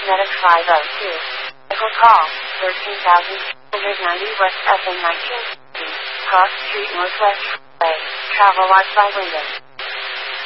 Medic 502. Medical call, 13,290 West FM 19, Cross Street Northwest, Travel Watch by Wyndham.